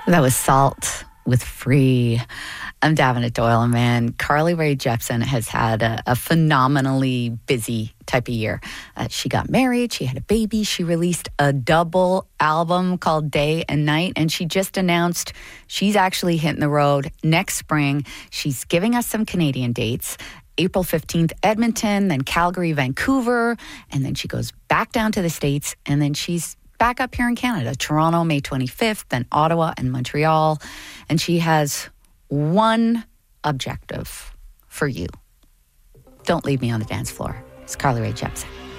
That was Salt with Free. I'm Davina Doyle, and man, Carly Rae Jepsen has had a phenomenally busy type of year. She got married, she had a baby, she released a double album called Day and Night, and she just announced she's actually hitting the road next spring. She's giving us some Canadian dates. April 15th, Edmonton, then Calgary, Vancouver, and then she goes back down to the States, and then she's back up here in Canada, Toronto, May 25th, then Ottawa and Montreal. And she has one objective for you. Don't leave me on the dance floor. It's Carly Rae Jepsen.